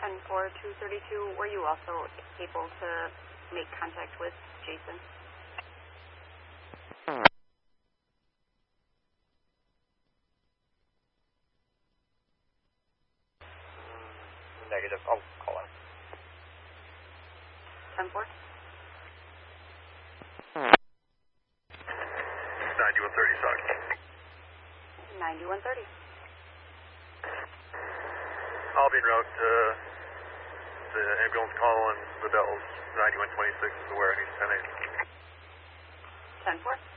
10-4-232, were you also able to make contact with Jason? Negative. I'll call him. 10-4? 9130, sorry. 9130. I'll be en route to the ambulance call and the bells. 9126 is aware. I need 10-8. 10-4?